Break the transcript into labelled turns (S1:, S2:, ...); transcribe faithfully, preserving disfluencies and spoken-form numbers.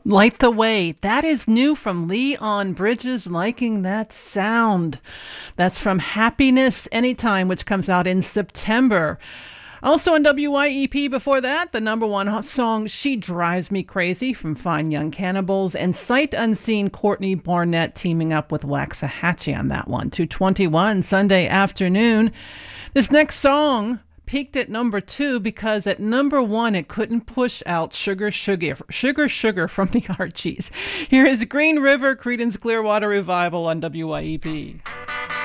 S1: Light the Way. That is new from Leon Bridges, liking that sound. That's from Happiness Anytime, which comes out in September. Also on W Y E P before that, the number one song, She Drives Me Crazy from Fine Young Cannibals, and Sight Unseen, Courtney Barnett teaming up with Waxahachie on that one. two twenty-one Sunday afternoon. This next song peaked at number two because at number one it couldn't push out Sugar Sugar Sugar Sugar from the Archies. Here is Green River, Creedence Clearwater Revival on W Y E P.